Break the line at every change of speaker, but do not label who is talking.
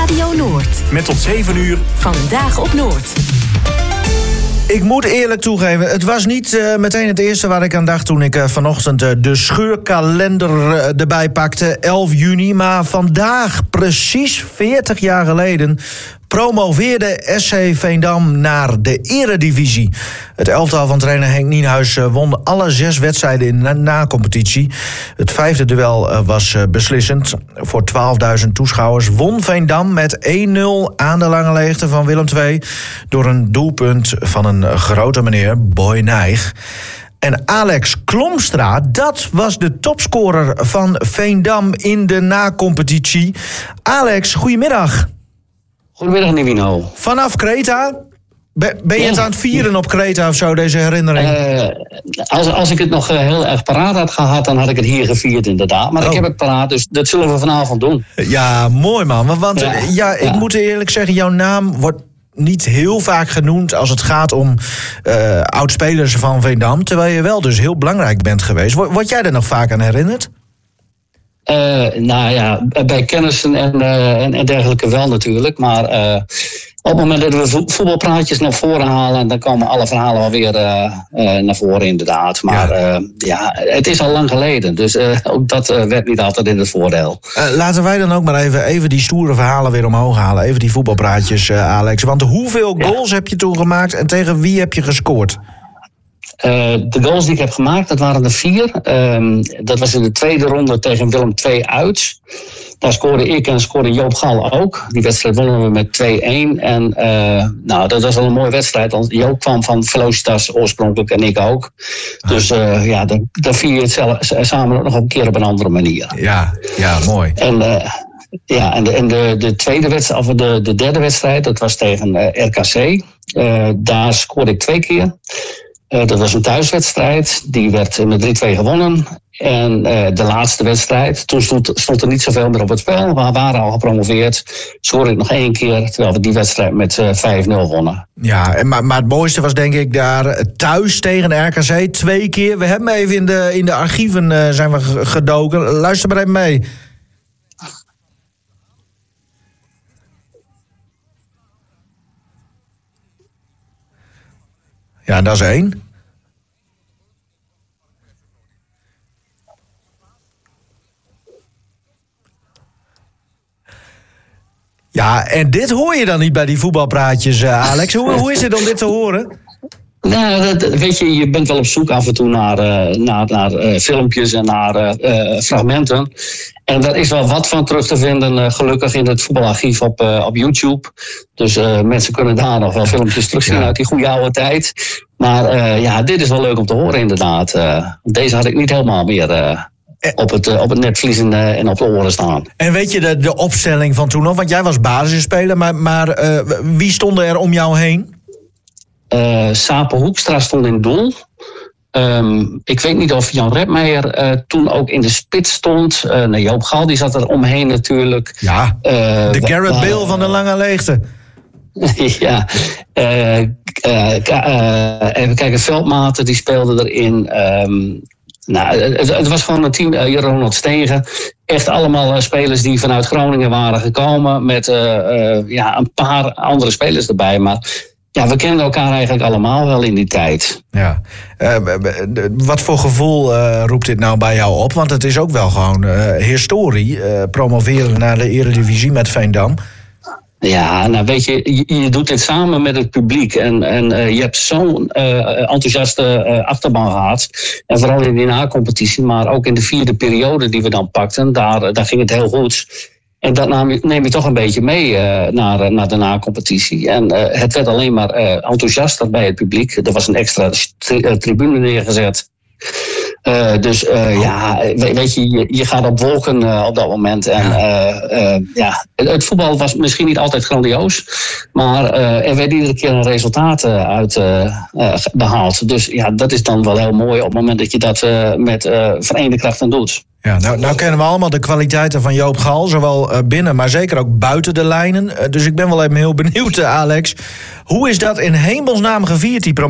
Radio Noord.
Met tot 7 uur.
Vandaag op Noord.
Ik moet eerlijk toegeven, het was niet meteen het eerste waar ik aan dacht toen ik vanochtend de scheurkalender erbij pakte, 11 juni. Maar vandaag, precies 40 jaar geleden, promoveerde SC Veendam naar de Eredivisie. Het elftal van trainer Henk Nienhuis won alle 6 wedstrijden in de na-competitie. Het 5e duel was beslissend. Voor 12.000 toeschouwers won Veendam met 1-0 aan de lange leegte van Willem II... door een doelpunt van een grote meneer, Boy Nijg. En Alex Klomstra, dat was de topscorer van Veendam in de na-competitie. Alex, goedemiddag.
Goedemiddag, Nivino.
Vanaf Kreta? Ben je het aan het vieren op Kreta of zo, deze herinnering?
Als ik het nog heel erg paraat had gehad, dan had ik het hier gevierd inderdaad. Maar ik heb het paraat, dus dat zullen we vanavond doen.
Ja, mooi man. Want ik moet eerlijk zeggen, jouw naam wordt niet heel vaak genoemd als het gaat om oud-spelers van Veendam. Terwijl je wel dus heel belangrijk bent geweest. Word jij er nog vaak aan herinnerd?
Nou ja, bij kennissen en dergelijke wel natuurlijk. Maar op het moment dat we voetbalpraatjes naar voren halen, dan komen alle verhalen alweer naar voren inderdaad. Maar het is al lang geleden. Dus ook dat werd niet altijd in het voordeel.
Laten wij dan ook maar even die stoere verhalen weer omhoog halen. Even die voetbalpraatjes, Alex. Want hoeveel goals heb je toen gemaakt en tegen wie heb je gescoord?
De goals die ik heb gemaakt, dat waren er 4. Dat was in de tweede ronde tegen Willem II uit. Daar scoorde ik en scoorde Joop Gal ook. Die wedstrijd wonnen we met 2-1. En dat was wel een mooie wedstrijd. Want Joop kwam van Velocitas oorspronkelijk en ik ook. Dus dan vier je het samen nog een keer op een andere manier.
Ja, mooi.
En de tweede wedstrijd, of de derde wedstrijd, dat was tegen RKC. Daar scoorde ik 2 keer. Dat was een thuiswedstrijd. Die werd met 3-2 gewonnen. En de laatste wedstrijd, toen stond er niet zoveel meer op het spel. We waren al gepromoveerd. Scoorde ik nog 1 keer, terwijl we die wedstrijd met 5-0 wonnen. Ja,
maar het mooiste was denk ik daar thuis tegen RKC 2 keer. We hebben even in de archieven zijn we gedoken. Luister maar even mee. Ja, dat is 1. Ja, en dit hoor je dan niet bij die voetbalpraatjes, Alex. Hoe is het om dit te horen?
Nou, weet je bent wel op zoek af en toe naar filmpjes en naar fragmenten. En daar is wel wat van terug te vinden, gelukkig in het voetbalarchief op YouTube. Dus mensen kunnen daar nog wel filmpjes terugzien uit die goede oude tijd. Maar dit is wel leuk om te horen inderdaad. Deze had ik niet helemaal meer op het netvlies en op de oren staan.
En weet je de opstelling van toen nog? Want jij was basisspeler, maar wie stonden er om jou heen?
Sape Hoekstra stond in doel. Ik weet niet of Jan Redmeijer toen ook in de spits stond. Joop Gal die zat er omheen natuurlijk.
Ja, de Gareth Bale van de lange leegte.
Ja. Even kijken, Veldmaten die speelde erin. Het was gewoon een team. Ronald Stegen. Echt allemaal spelers die vanuit Groningen waren gekomen. Met een paar andere spelers erbij. Maar ja, we kenden elkaar eigenlijk allemaal wel in die tijd. Ja.
Wat voor gevoel roept dit nou bij jou op? Want het is ook wel gewoon historie. Promoveren naar de Eredivisie met Veendam.
Ja, nou weet je doet dit samen met het publiek. En je hebt zo'n enthousiaste achterban gehad. En vooral in die na-competitie, maar ook in de 4e periode die we dan pakten. Daar ging het heel goed. En dat neem je toch een beetje mee naar de na-competitie. En het werd alleen maar enthousiaster bij het publiek. Er was een extra tribune neergezet. Weet je gaat op wolken op dat moment. En het voetbal was misschien niet altijd grandioos. Maar er werd iedere keer een resultaat uit behaald. Dus ja, dat is dan wel heel mooi op het moment dat je dat met verenigde krachten doet.
Ja, nou kennen we allemaal de kwaliteiten van Joop Gal. Zowel binnen, maar zeker ook buiten de lijnen. Dus ik ben wel even heel benieuwd, Alex. Hoe is dat in hemelsnaam gevierd, die promotie?